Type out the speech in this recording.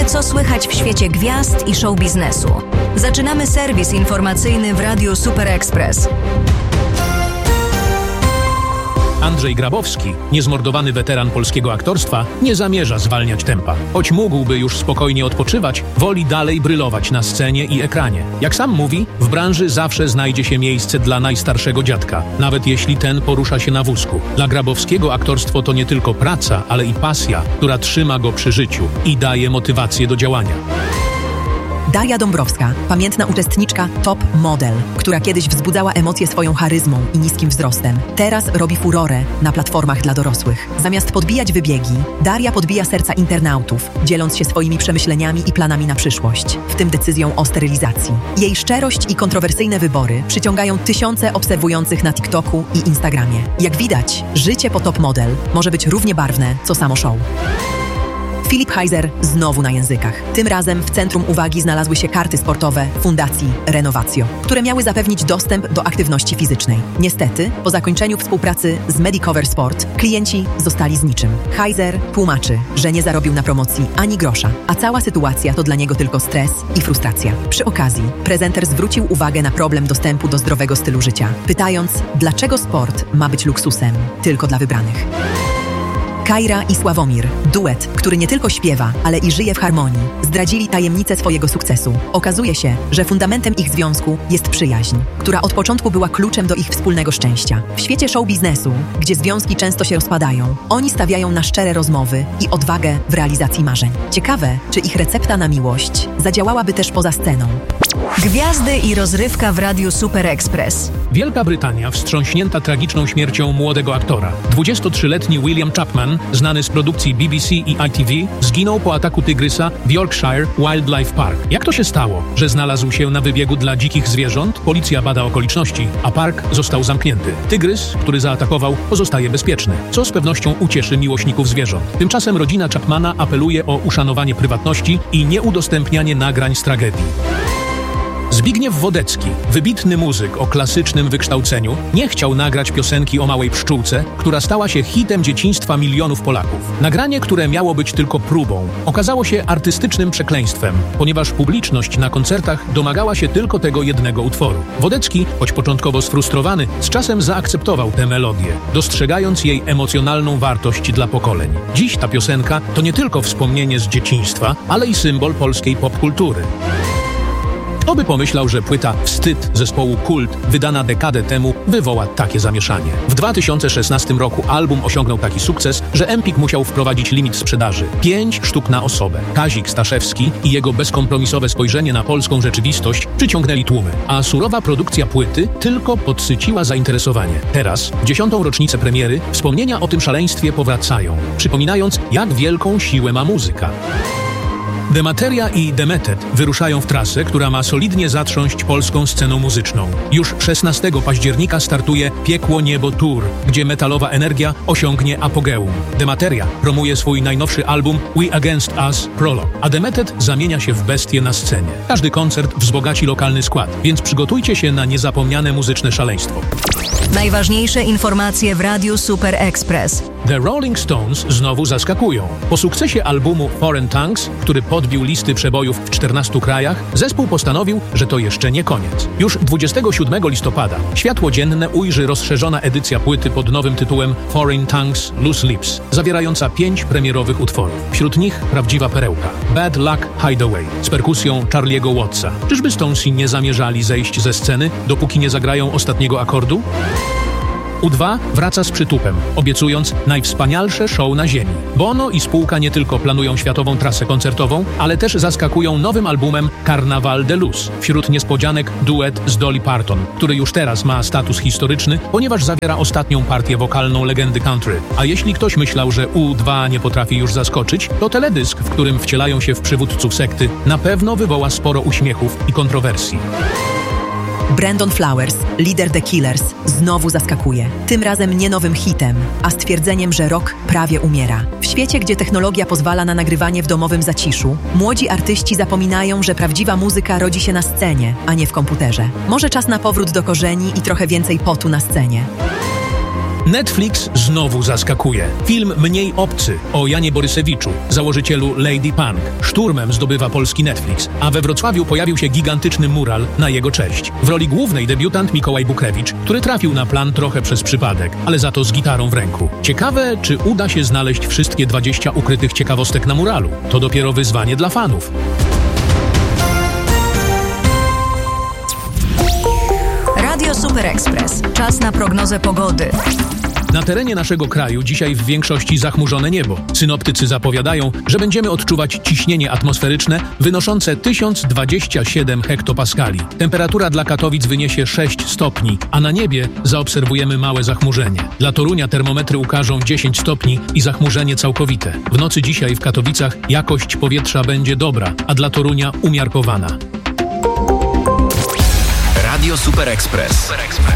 Co słychać w świecie gwiazd i show biznesu? Zaczynamy serwis informacyjny w Radiu Super Express. Andrzej Grabowski, niezmordowany weteran polskiego aktorstwa, nie zamierza zwalniać tempa. Choć mógłby już spokojnie odpoczywać, woli dalej brylować na scenie i ekranie. Jak sam mówi, w branży zawsze znajdzie się miejsce dla najstarszego dziadka, nawet jeśli ten porusza się na wózku. Dla Grabowskiego aktorstwo to nie tylko praca, ale i pasja, która trzyma go przy życiu i daje motywację do działania. Daria Dąbrowska, pamiętna uczestniczka Top Model, która kiedyś wzbudzała emocje swoją charyzmą i niskim wzrostem, teraz robi furorę na platformach dla dorosłych. Zamiast podbijać wybiegi, Daria podbija serca internautów, dzieląc się swoimi przemyśleniami i planami na przyszłość, w tym decyzją o sterylizacji. Jej szczerość i kontrowersyjne wybory przyciągają tysiące obserwujących na TikToku i Instagramie. Jak widać, życie po Top Model może być równie barwne, co samo show. Filip Heiser znowu na językach. Tym razem w centrum uwagi znalazły się karty sportowe Fundacji Renovatio, które miały zapewnić dostęp do aktywności fizycznej. Niestety, po zakończeniu współpracy z Medicover Sport, klienci zostali z niczym. Heiser tłumaczy, że nie zarobił na promocji ani grosza, a cała sytuacja to dla niego tylko stres i frustracja. Przy okazji, prezenter zwrócił uwagę na problem dostępu do zdrowego stylu życia, pytając, dlaczego sport ma być luksusem tylko dla wybranych. Kajra i Sławomir, duet, który nie tylko śpiewa, ale i żyje w harmonii, zdradzili tajemnicę swojego sukcesu. Okazuje się, że fundamentem ich związku jest przyjaźń, która od początku była kluczem do ich wspólnego szczęścia. W świecie show biznesu, gdzie związki często się rozpadają, oni stawiają na szczere rozmowy i odwagę w realizacji marzeń. Ciekawe, czy ich recepta na miłość zadziałałaby też poza sceną. Gwiazdy i rozrywka w Radiu Super Express. Wielka Brytania wstrząśnięta tragiczną śmiercią młodego aktora. 23-letni William Chapman, znany z produkcji BBC i ITV, zginął po ataku tygrysa w Yorkshire Wildlife Park. Jak to się stało, że znalazł się na wybiegu dla dzikich zwierząt? Policja bada okoliczności, a park został zamknięty. Tygrys, który zaatakował, pozostaje bezpieczny, co z pewnością ucieszy miłośników zwierząt. Tymczasem rodzina Chapmana apeluje o uszanowanie prywatności i nieudostępnianie nagrań z tragedii. Zbigniew Wodecki, wybitny muzyk o klasycznym wykształceniu, nie chciał nagrać piosenki o małej pszczółce, która stała się hitem dzieciństwa milionów Polaków. Nagranie, które miało być tylko próbą, okazało się artystycznym przekleństwem, ponieważ publiczność na koncertach domagała się tylko tego jednego utworu. Wodecki, choć początkowo sfrustrowany, z czasem zaakceptował tę melodię, dostrzegając jej emocjonalną wartość dla pokoleń. Dziś ta piosenka to nie tylko wspomnienie z dzieciństwa, ale i symbol polskiej popkultury. Kto by pomyślał, że płyta Wstyd zespołu Kult, wydana dekadę temu, wywoła takie zamieszanie. W 2016 roku album osiągnął taki sukces, że Empik musiał wprowadzić limit sprzedaży. 5 sztuk na osobę. Kazik Staszewski i jego bezkompromisowe spojrzenie na polską rzeczywistość przyciągnęli tłumy, a surowa produkcja płyty tylko podsyciła zainteresowanie. Teraz, w 10. rocznicę premiery, wspomnienia o tym szaleństwie powracają, przypominając, jak wielką siłę ma muzyka. Demateria i Demetet wyruszają w trasę, która ma solidnie zatrząść polską sceną muzyczną. Już 16 października startuje Piekło Niebo Tour, gdzie metalowa energia osiągnie apogeum. Demateria promuje swój najnowszy album We Against Us Prologue, a Demetet zamienia się w bestię na scenie. Każdy koncert wzbogaci lokalny skład, więc przygotujcie się na niezapomniane muzyczne szaleństwo. Najważniejsze informacje w Radiu Super Express. The Rolling Stones znowu zaskakują. Po sukcesie albumu Foreign Tongues, który podbił listy przebojów w 14 krajach, zespół postanowił, że to jeszcze nie koniec. Już 27 listopada światło dzienne ujrzy rozszerzona edycja płyty pod nowym tytułem Foreign Tongues Loose Lips, zawierająca 5 premierowych utworów. Wśród nich prawdziwa perełka Bad Luck Hideaway z perkusją Charlie'ego Wattsa. Czyżby Stonesi nie zamierzali zejść ze sceny, dopóki nie zagrają ostatniego akordu? U2 wraca z przytupem, obiecując najwspanialsze show na ziemi. Bono i spółka nie tylko planują światową trasę koncertową, ale też zaskakują nowym albumem Carnaval de Luz. Wśród niespodzianek duet z Dolly Parton, który już teraz ma status historyczny, ponieważ zawiera ostatnią partię wokalną legendy country. A jeśli ktoś myślał, że U2 nie potrafi już zaskoczyć, to teledysk, w którym wcielają się w przywódców sekty, na pewno wywoła sporo uśmiechów i kontrowersji. Brandon Flowers, lider The Killers, znowu zaskakuje. Tym razem nie nowym hitem, a stwierdzeniem, że rock prawie umiera. W świecie, gdzie technologia pozwala na nagrywanie w domowym zaciszu, młodzi artyści zapominają, że prawdziwa muzyka rodzi się na scenie, a nie w komputerze. Może czas na powrót do korzeni i trochę więcej potu na scenie. Netflix znowu zaskakuje. Film Mniej obcy o Janie Borysewiczu, założycielu Lady Punk, szturmem zdobywa polski Netflix, a we Wrocławiu pojawił się gigantyczny mural na jego cześć. W roli głównej debiutant Mikołaj Bukrewicz, który trafił na plan trochę przez przypadek, ale za to z gitarą w ręku. Ciekawe, czy uda się znaleźć wszystkie 20 ukrytych ciekawostek na muralu. To dopiero wyzwanie dla fanów. Radio Super Express. Czas na prognozę pogody. Na terenie naszego kraju dzisiaj w większości zachmurzone niebo. Synoptycy zapowiadają, że będziemy odczuwać ciśnienie atmosferyczne wynoszące 1027 hektopaskali. Temperatura dla Katowic wyniesie 6 stopni, a na niebie zaobserwujemy małe zachmurzenie. Dla Torunia termometry ukażą 10 stopni i zachmurzenie całkowite. W nocy dzisiaj w Katowicach jakość powietrza będzie dobra, a dla Torunia umiarkowana. Radio Super Express.